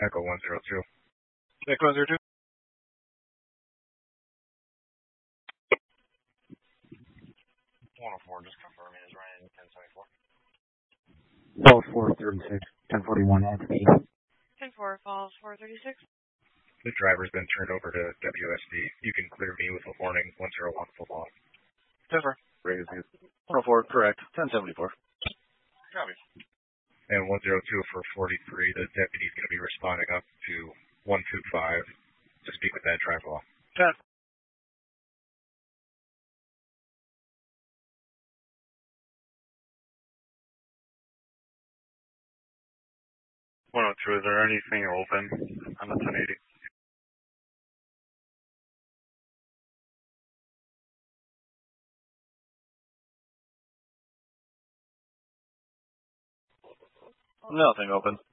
Echo 102. Echo 102. 104, just confirming, is Ryan 1074. Falls 436, 1041 Anthony. 10-4, Falls 436. The driver's been turned over to WSD. You can clear me with a warning 101 football. 10-4. 104, correct. 1074. Copy. And 102 for 43, the deputy's going to be responding up to 125 to speak with that driver law. 10. 102, is there anything open on the 1080? Nothing open.